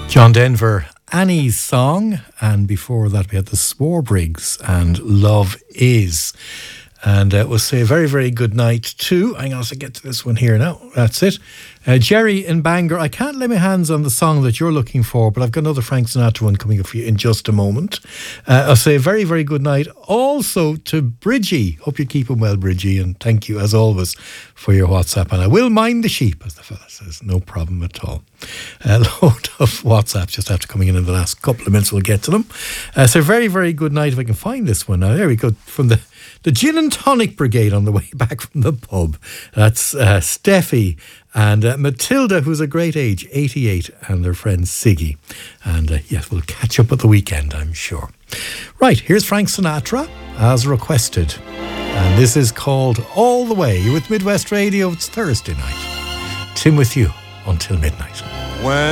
John Denver, Annie's Song, and before that we had the Swarbrigs and Love Is. And we'll say a very, very good night to, hang on, I'll get to this one here now, that's it. Jerry in Bangor, I can't lay my hands on the song that you're looking for, but I've got another Frank Sinatra one coming up for you in just a moment. I'll say a very, very good night also to Bridgie. Hope you're keeping well, Bridgie, and thank you as always for your WhatsApp. And I will mind the sheep, as the fella says, no problem at all. A load of WhatsApp just after coming in the last couple of minutes. We'll get to them. So very, very good night if I can find this one. Now, there we go, from the Gin and Tonic Brigade on the way back from the pub. That's Steffi and Matilda, who's a great age, 88, and their friend Siggy. And yes, we'll catch up at the weekend, I'm sure. Right, here's Frank Sinatra, as requested. And this is called All the Way. You're with Midwest Radio. It's Thursday night. Tim with you until midnight.